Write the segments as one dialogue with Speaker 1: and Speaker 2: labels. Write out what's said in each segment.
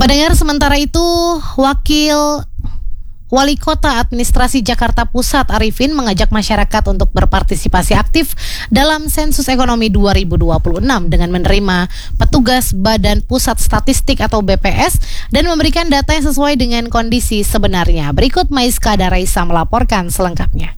Speaker 1: Pendengar, sementara itu, Wakil Wali Kota Administrasi Jakarta Pusat Arifin mengajak masyarakat untuk berpartisipasi aktif dalam sensus ekonomi 2026 dengan menerima petugas Badan Pusat Statistik atau BPS dan memberikan data yang sesuai dengan kondisi sebenarnya. Berikut Maiska Daraisa melaporkan selengkapnya.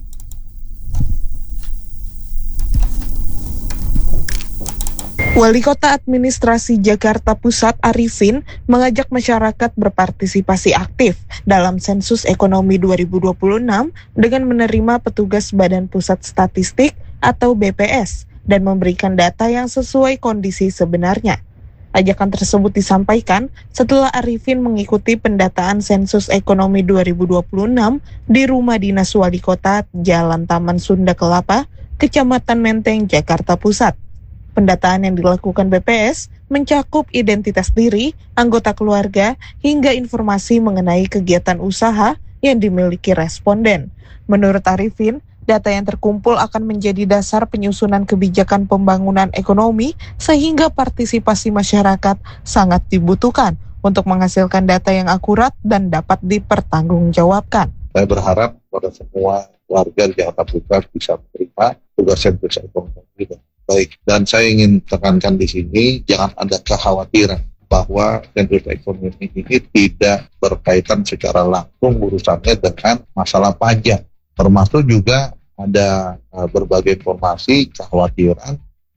Speaker 2: Wali Kota Administrasi Jakarta Pusat Arifin mengajak masyarakat berpartisipasi aktif dalam sensus ekonomi 2026 dengan menerima petugas Badan Pusat Statistik atau BPS dan memberikan data yang sesuai kondisi sebenarnya. Ajakan tersebut disampaikan setelah Arifin mengikuti pendataan sensus ekonomi 2026 di Rumah Dinas Wali Kota Jalan Taman Sunda Kelapa, Kecamatan Menteng, Jakarta Pusat. Pendataan yang dilakukan BPS mencakup identitas diri, anggota keluarga, hingga informasi mengenai kegiatan usaha yang dimiliki responden. Menurut Arifin, data yang terkumpul akan menjadi dasar penyusunan kebijakan pembangunan ekonomi sehingga partisipasi masyarakat sangat dibutuhkan untuk menghasilkan data yang akurat dan dapat dipertanggungjawabkan.
Speaker 3: Saya berharap pada semua warga di Jakarta Pusat bisa menerima tugas sensus ekonomi dengan baik. Dan saya ingin tekankan di sini, jangan ada kekhawatiran bahwa sensus ekonomi ini tidak berkaitan secara langsung urusannya dengan masalah pajak. Termasuk juga ada berbagai informasi kekhawatiran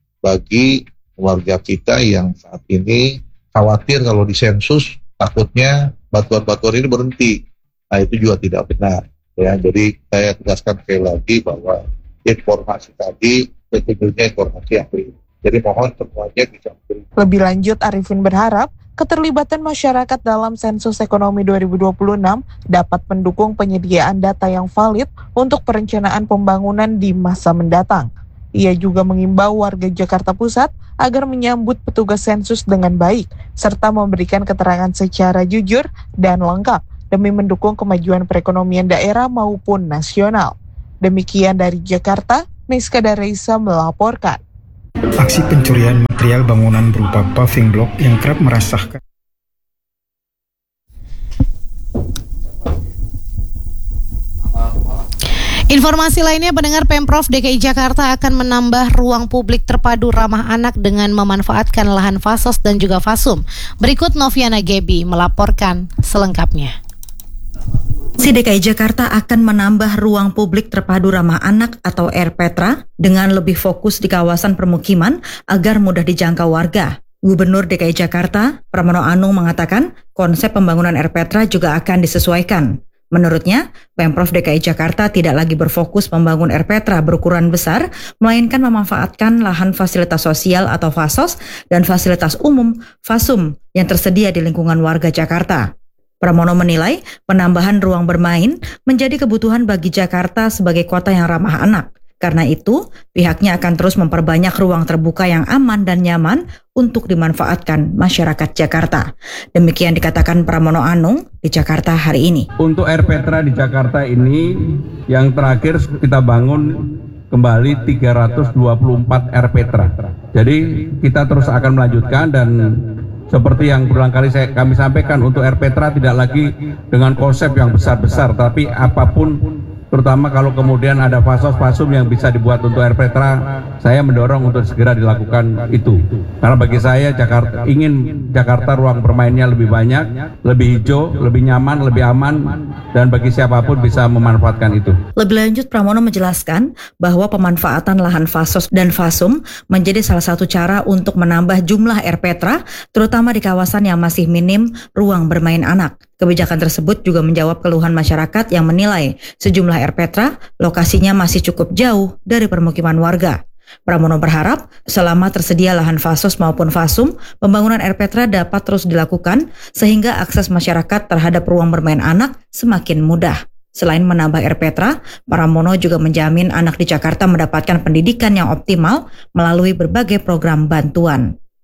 Speaker 3: bagi warga kita yang saat ini khawatir kalau disensus takutnya bantuan-bantuan ini berhenti. Nah, itu juga tidak benar. Ya, jadi saya tegaskan sekali lagi bahwa informasi tadi tentunya informasi yang clear. Jadi mohon semuanya bisa beri.
Speaker 2: Lebih lanjut, Arifin berharap keterlibatan masyarakat dalam sensus ekonomi 2026 dapat mendukung penyediaan data yang valid untuk perencanaan pembangunan di masa mendatang. Ia juga mengimbau warga Jakarta Pusat agar menyambut petugas sensus dengan baik, serta memberikan keterangan secara jujur dan lengkap demi mendukung kemajuan perekonomian daerah maupun nasional. Demikian dari Jakarta, Maiska Daraisa melaporkan.
Speaker 4: Aksi pencurian material bangunan berupa paving block yang kerap meresahkan.
Speaker 1: Informasi lainnya, pendengar, Pemprov DKI Jakarta akan menambah ruang publik terpadu ramah anak dengan memanfaatkan lahan Fasos dan juga Fasum. Berikut Noviana Gebi melaporkan selengkapnya.
Speaker 5: DKI Jakarta akan menambah ruang publik terpadu ramah anak atau RPTRA dengan lebih fokus di kawasan permukiman agar mudah dijangkau warga. Gubernur DKI Jakarta, Pramono Anung, mengatakan konsep pembangunan RPTRA juga akan disesuaikan. Menurutnya, Pemprov DKI Jakarta tidak lagi berfokus membangun RPTRA berukuran besar, melainkan memanfaatkan lahan fasilitas sosial atau FASOS dan fasilitas umum FASUM yang tersedia di lingkungan warga Jakarta. Pramono menilai penambahan ruang bermain menjadi kebutuhan bagi Jakarta sebagai kota yang ramah anak. Karena itu, pihaknya akan terus memperbanyak ruang terbuka yang aman dan nyaman untuk dimanfaatkan masyarakat Jakarta. Demikian dikatakan Pramono Anung di Jakarta hari ini.
Speaker 6: Untuk RPTRA di Jakarta ini yang terakhir kita bangun kembali 324 RPTRA. Jadi kita terus akan melanjutkan dan seperti yang berulang kali kami sampaikan, untuk RPTRA tidak lagi dengan konsep yang besar-besar, tapi apapun, terutama kalau kemudian ada FASOS-FASUM yang bisa dibuat untuk RPTRA, saya mendorong untuk segera dilakukan itu. Karena bagi saya ingin Jakarta ruang bermainnya lebih banyak, lebih hijau, lebih nyaman, lebih aman, dan bagi siapapun bisa memanfaatkan itu.
Speaker 5: Lebih lanjut, Pramono menjelaskan bahwa pemanfaatan lahan FASOS dan FASUM menjadi salah satu cara untuk menambah jumlah RPTRA, terutama di kawasan yang masih minim ruang bermain anak. Kebijakan tersebut juga menjawab keluhan masyarakat yang menilai sejumlah RPTRA lokasinya masih cukup jauh dari permukiman warga. Pramono berharap selama tersedia lahan FASOS maupun FASUM, pembangunan RPTRA dapat terus dilakukan sehingga akses masyarakat terhadap ruang bermain anak semakin mudah. Selain menambah RPTRA, Pramono juga menjamin anak di Jakarta mendapatkan pendidikan yang optimal melalui berbagai program bantuan.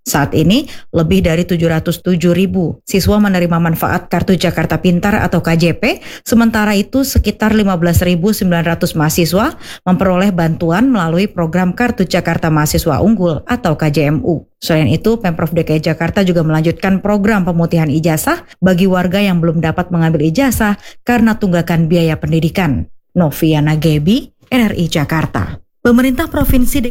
Speaker 5: Saat ini, lebih dari 707.000 siswa menerima manfaat Kartu Jakarta Pintar atau KJP, sementara itu sekitar 15.900 mahasiswa memperoleh bantuan melalui program Kartu Jakarta Mahasiswa Unggul atau KJMU. Selain itu, Pemprov DKI Jakarta juga melanjutkan program pemutihan ijazah bagi warga yang belum dapat mengambil ijazah karena tunggakan biaya pendidikan. Noviana Gebi, RRI Jakarta. Pemerintah Provinsi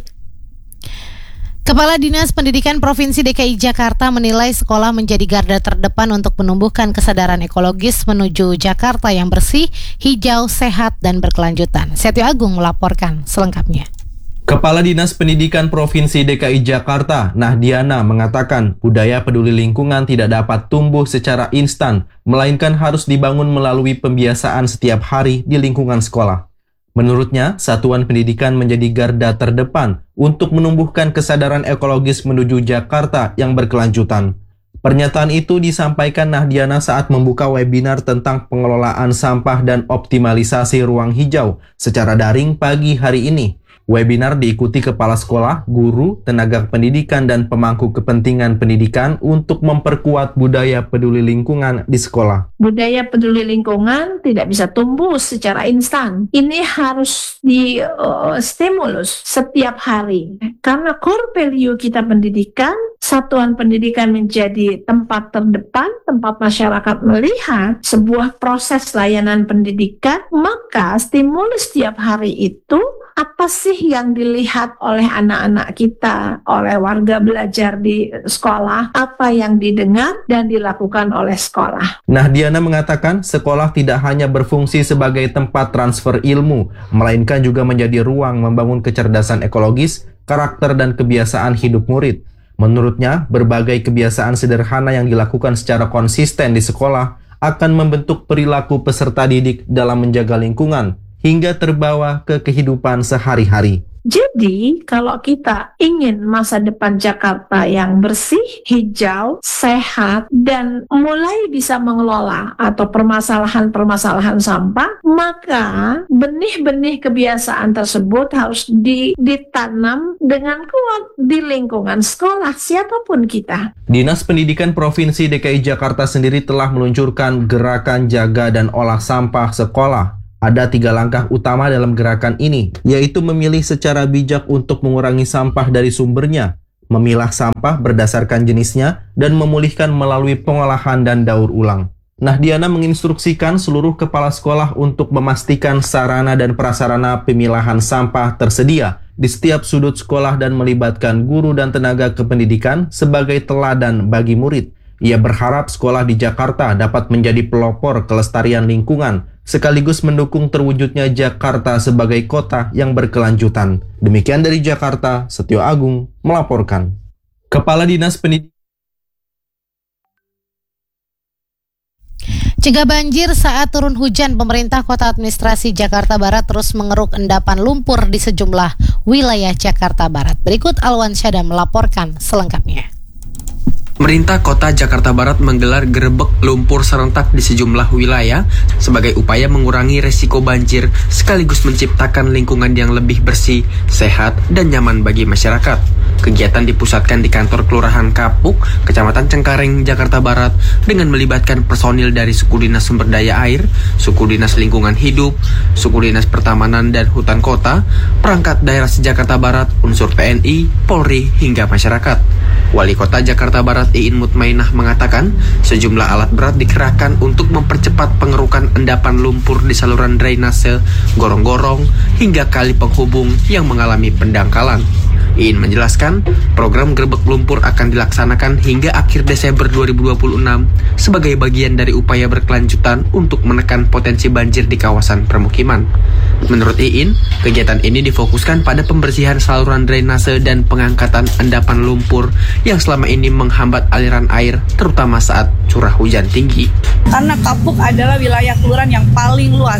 Speaker 1: Kepala Dinas Pendidikan Provinsi DKI Jakarta menilai sekolah menjadi garda terdepan untuk menumbuhkan kesadaran ekologis menuju Jakarta yang bersih, hijau, sehat, dan berkelanjutan. Setio Agung melaporkan selengkapnya.
Speaker 7: Kepala Dinas Pendidikan Provinsi DKI Jakarta, Nahdiana, mengatakan budaya peduli lingkungan tidak dapat tumbuh secara instan, melainkan harus dibangun melalui pembiasaan setiap hari di lingkungan sekolah. Menurutnya, satuan pendidikan menjadi garda terdepan untuk menumbuhkan kesadaran ekologis menuju Jakarta yang berkelanjutan. Pernyataan itu disampaikan Nahdiana saat membuka webinar tentang pengelolaan sampah dan optimalisasi ruang hijau secara daring pagi hari ini. Webinar diikuti kepala sekolah, guru, tenaga pendidikan, dan pemangku kepentingan pendidikan untuk memperkuat budaya peduli lingkungan di sekolah.
Speaker 8: Budaya peduli lingkungan tidak bisa tumbuh secara instan. Ini harus di-stimulus setiap hari. Karena core value kita pendidikan, satuan pendidikan menjadi tempat terdepan, tempat masyarakat melihat sebuah proses layanan pendidikan, maka stimulus setiap hari itu apa sih yang dilihat oleh anak-anak kita, oleh warga belajar di sekolah, apa yang didengar dan dilakukan oleh sekolah.
Speaker 7: Nahdiana mengatakan sekolah tidak hanya berfungsi sebagai tempat transfer ilmu, melainkan juga menjadi ruang membangun kecerdasan ekologis, karakter dan kebiasaan hidup murid. Menurutnya, berbagai kebiasaan sederhana yang dilakukan secara konsisten di sekolah akan membentuk perilaku peserta didik dalam menjaga lingkungan, hingga terbawa ke kehidupan sehari-hari.
Speaker 8: Jadi, kalau kita ingin masa depan Jakarta yang bersih, hijau, sehat, dan mulai bisa mengelola atau permasalahan-permasalahan sampah, maka benih-benih kebiasaan tersebut harus ditanam dengan kuat di lingkungan sekolah, siapapun kita.
Speaker 7: Dinas Pendidikan Provinsi DKI Jakarta sendiri telah meluncurkan gerakan jaga dan olah sampah sekolah. Ada 3 langkah utama dalam gerakan ini, yaitu memilih secara bijak untuk mengurangi sampah dari sumbernya, memilah sampah berdasarkan jenisnya, dan memulihkan melalui pengolahan dan daur ulang. Nahdiana menginstruksikan seluruh kepala sekolah untuk memastikan sarana dan prasarana pemilahan sampah tersedia di setiap sudut sekolah dan melibatkan guru dan tenaga kependidikan sebagai teladan bagi murid. Ia berharap sekolah di Jakarta dapat menjadi pelopor kelestarian lingkungan, sekaligus mendukung terwujudnya Jakarta sebagai kota yang berkelanjutan. Demikian dari Jakarta, Setio Agung melaporkan. Kepala Dinas Pendidikan.
Speaker 1: Cegah banjir saat turun hujan, pemerintah Kota Administrasi Jakarta Barat terus mengeruk endapan lumpur di sejumlah wilayah Jakarta Barat. Berikut Alwan Syada melaporkan selengkapnya.
Speaker 9: Pemerintah Kota Jakarta Barat menggelar gerebek lumpur serentak di sejumlah wilayah sebagai upaya mengurangi resiko banjir sekaligus menciptakan lingkungan yang lebih bersih, sehat, dan nyaman bagi masyarakat. Kegiatan dipusatkan di kantor Kelurahan Kapuk, Kecamatan Cengkareng, Jakarta Barat dengan melibatkan personil dari Suku Dinas Sumber Daya Air, Suku Dinas Lingkungan Hidup, Suku Dinas Pertamanan dan Hutan Kota, perangkat daerah Jakarta Barat, unsur TNI, Polri, hingga masyarakat. Wali Kota Jakarta Barat Iin Mutmainah mengatakan sejumlah alat berat dikerahkan untuk mempercepat pengerukan endapan lumpur di saluran drainase, gorong-gorong, hingga kali penghubung yang mengalami pendangkalan. Iin menjelaskan, program gerebek lumpur akan dilaksanakan hingga akhir Desember 2026 sebagai bagian dari upaya berkelanjutan untuk menekan potensi banjir di kawasan permukiman. Menurut Iin, kegiatan ini difokuskan pada pembersihan saluran drainase dan pengangkatan endapan lumpur yang selama ini menghambat aliran air, terutama saat curah hujan tinggi.
Speaker 10: Karena Kapuk adalah wilayah kelurahan yang paling luas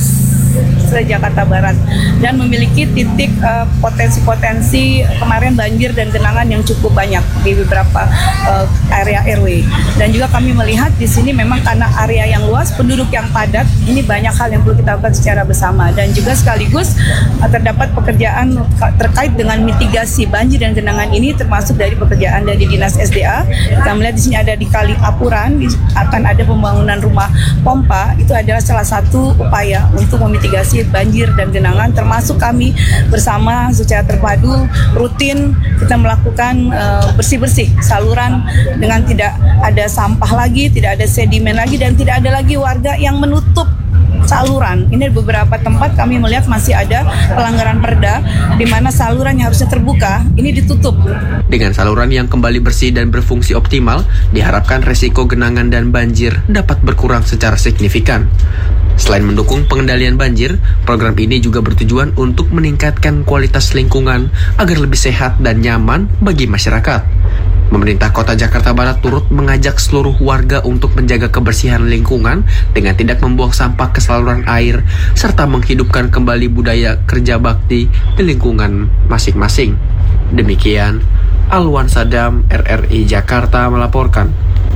Speaker 10: se-Jakarta Barat dan memiliki titik potensi-potensi kemarin banjir dan genangan yang cukup banyak di beberapa area RW. Dan juga kami melihat di sini memang karena area yang luas, penduduk yang padat, ini banyak hal yang perlu kita lakukan secara bersama. Dan juga sekaligus terdapat pekerjaan terkait dengan mitigasi banjir dan genangan ini, termasuk dari pekerjaan dari Dinas SDA. Kita melihat di sini ada di Kali Apuran akan ada pembangunan rumah pompa. Itu adalah salah satu upaya untuk memitigasi banjir dan genangan, termasuk kami bersama secara terpadu rutin kita melakukan bersih-bersih saluran dengan tidak ada sampah lagi, tidak ada sedimen lagi, dan tidak ada lagi warga yang menutup saluran. Ini beberapa tempat kami melihat masih ada pelanggaran perda di mana saluran yang harusnya terbuka ini ditutup.
Speaker 9: Dengan saluran yang kembali bersih dan berfungsi optimal, diharapkan resiko genangan dan banjir dapat berkurang secara signifikan. Selain mendukung pengendalian banjir, program ini juga bertujuan untuk meningkatkan kualitas lingkungan agar lebih sehat dan nyaman bagi masyarakat. Pemerintah Kota Jakarta Barat turut mengajak seluruh warga untuk menjaga kebersihan lingkungan dengan tidak membuang sampah ke saluran air, serta menghidupkan kembali budaya kerja bakti di lingkungan masing-masing. Demikian, Alwan Sadam, RRI Jakarta melaporkan.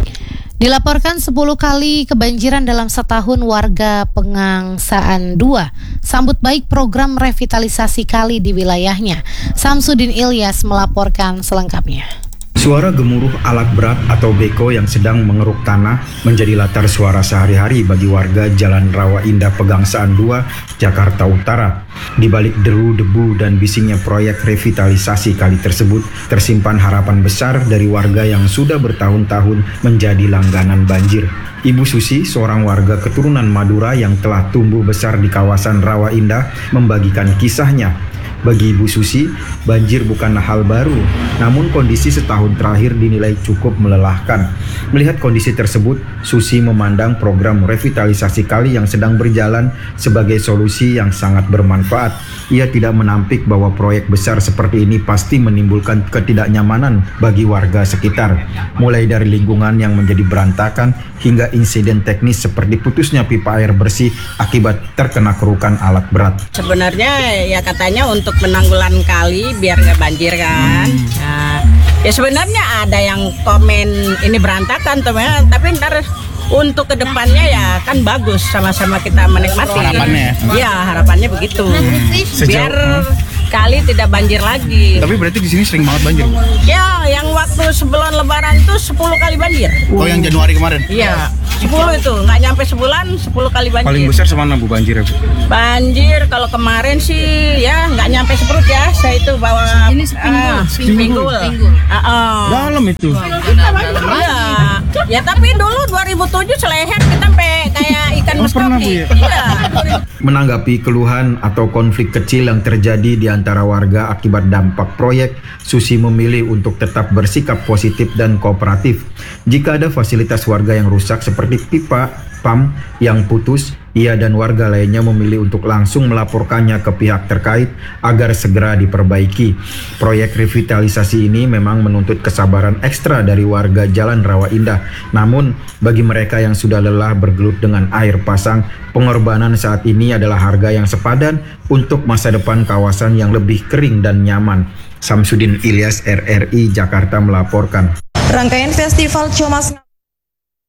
Speaker 1: Dilaporkan 10 kali kebanjiran dalam setahun warga Pengangsaan 2 sambut baik program revitalisasi kali di wilayahnya. Samsudin Ilyas melaporkan selengkapnya.
Speaker 4: Suara gemuruh alat berat atau beko yang sedang mengeruk tanah menjadi latar suara sehari-hari bagi warga Jalan Rawa Indah Pegangsaan 2, Jakarta Utara. Di balik deru, debu, dan bisingnya proyek revitalisasi kali tersebut, tersimpan harapan besar dari warga yang sudah bertahun-tahun menjadi langganan banjir. Ibu Susi, seorang warga keturunan Madura yang telah tumbuh besar di kawasan Rawa Indah, membagikan kisahnya. Bagi Ibu Susi, banjir bukanlah hal baru, namun kondisi setahun terakhir dinilai cukup melelahkan. Melihat kondisi tersebut, Susi memandang program revitalisasi kali yang sedang berjalan sebagai solusi yang sangat bermanfaat. Ia tidak menampik bahwa proyek besar seperti ini pasti menimbulkan ketidaknyamanan bagi warga sekitar, mulai dari lingkungan yang menjadi berantakan hingga insiden teknis seperti putusnya pipa air bersih akibat terkena kerukan alat berat.
Speaker 11: Sebenarnya ya katanya untuk penanggulan kali biar nggak banjir kan. Nah, ya sebenarnya ada yang komen ini berantakan teman, tapi ntar untuk kedepannya ya kan bagus, sama-sama kita menikmati.
Speaker 12: Harapannya?
Speaker 11: Ya harapannya begitu. Biar kali tidak banjir lagi.
Speaker 12: Tapi berarti di sini sering banget banjir?
Speaker 11: Ya, yang waktu sebelum Lebaran itu 10 kali banjir.
Speaker 12: Oh, yang Januari kemarin?
Speaker 11: Iya, 10 itu, nggak nyampe sebulan 10 kali banjir.
Speaker 12: Paling besar semana Bu banjir ya Bu?
Speaker 11: Banjir kalau kemarin sih ya nggak nyampe seperut ya, saya itu bawa
Speaker 10: ini sepinggul.
Speaker 12: Dalam itu?
Speaker 11: Iya, ya tapi dulu 2007 seleher kita sampai kayak ikan muskoki. Iya.
Speaker 4: Menanggapi keluhan atau konflik kecil yang terjadi di antara warga akibat dampak proyek, Susi memilih untuk tetap bersikap positif dan kooperatif. Jika ada fasilitas warga yang rusak seperti pipa, PAM yang putus, ia dan warga lainnya memilih untuk langsung melaporkannya ke pihak terkait agar segera diperbaiki. Proyek revitalisasi ini memang menuntut kesabaran ekstra dari warga Jalan Rawa Indah. Namun, bagi mereka yang sudah lelah bergelut dengan air pasang, pengorbanan saat ini adalah harga yang sepadan untuk masa depan kawasan yang lebih kering dan nyaman. Samsudin Ilyas, RRI Jakarta melaporkan.
Speaker 13: Rangkaian Festival Comas